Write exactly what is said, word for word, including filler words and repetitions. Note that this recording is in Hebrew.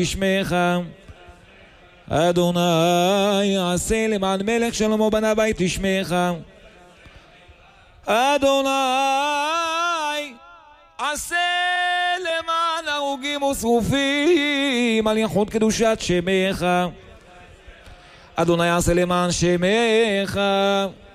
שמך. אדוני עשה למען מלך שלמה בנה בית לשמך. אדוני עשה למען הרוגים ושרופים על ייחוד קדושת שמך. אדוני עשה למען שמך.